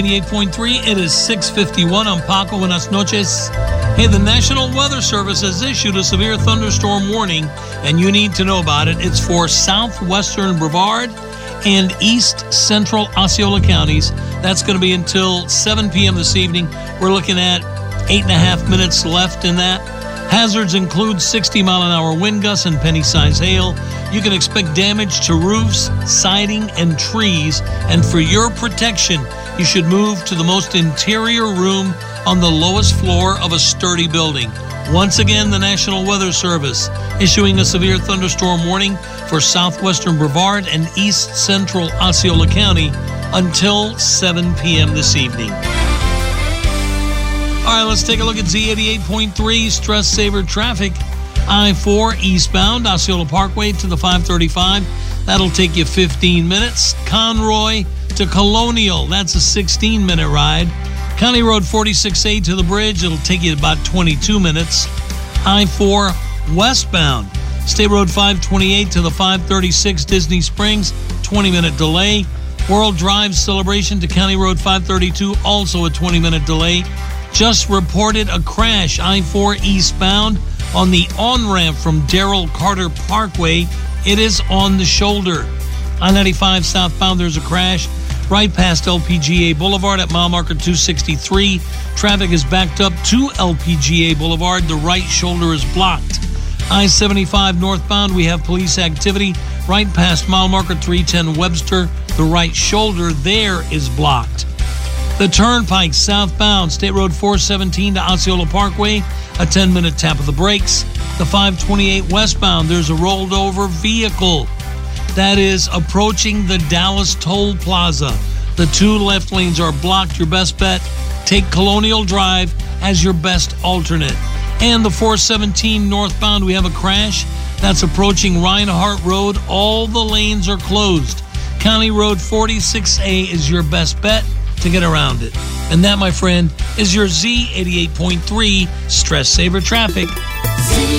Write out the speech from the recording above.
88.3, it is 6:51. I'm Paco. Buenas noches. Hey, the National Weather Service has issued a severe thunderstorm warning, and you need to know about it. It's for southwestern Brevard and east central Osceola counties. That's going to be until 7 p.m. this evening. We're looking at 8.5 minutes left in that. Hazards include 60-mile-an-hour wind gusts and penny-size hail. You can expect damage to roofs, siding, and trees. And for your protection, you should move to the most interior room on the lowest floor of a sturdy building. Once again, the National Weather Service issuing a severe thunderstorm warning for southwestern Brevard and east central Osceola County until 7 p.m. this evening. All right, let's take a look at Z88.3 Stress Saver traffic. I-4 eastbound, Osceola Parkway to the 535. That'll take you 15 minutes. Conroy to Colonial, that's a 16-minute ride. County Road 46A to the bridge, it'll take you about 22 minutes. I-4 westbound, State Road 528 to the 536 Disney Springs, 20-minute delay. World Drive Celebration to County Road 532, also a 20-minute delay. Just reported a crash, I-4 eastbound on the on-ramp from Darrell Carter Parkway. It is on the shoulder. I-95 southbound, there's a crash right past LPGA Boulevard at mile marker 263. Traffic is backed up to LPGA Boulevard. The right shoulder is blocked. I-75 northbound, we have police activity right past mile marker 310 Webster. The right shoulder there is blocked. The Turnpike southbound, State Road 417 to Osceola Parkway, a 10-minute tap of the brakes. The 528 westbound, there's a rolled over vehicle that is approaching the Dallas Toll Plaza. The two left lanes are blocked. Your best bet, take Colonial Drive as your best alternate. And the 417 northbound, we have a crash that's approaching Reinhardt Road. All the lanes are closed. County Road 46A is your best bet to get around it. And that, my friend, is your Z88.3 Stress Saver traffic.